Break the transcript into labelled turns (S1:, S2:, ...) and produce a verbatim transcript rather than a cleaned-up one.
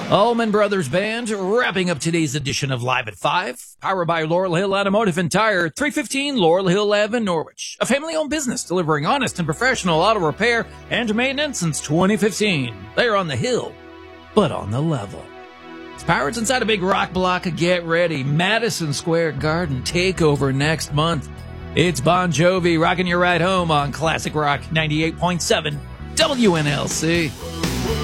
S1: Allman Brothers Band wrapping up today's edition of Live at five, powered by Laurel Hill Automotive and Tire, three fifteen Laurel Hill Avenue, Norwich. A family-owned business delivering honest and professional auto repair and maintenance since twenty fifteen. They're on the hill, but on the level. It's Pirates inside a big rock block. Get ready. Madison Square Garden takeover next month. It's Bon Jovi rocking your ride home on Classic Rock ninety-eight point seven W N L C.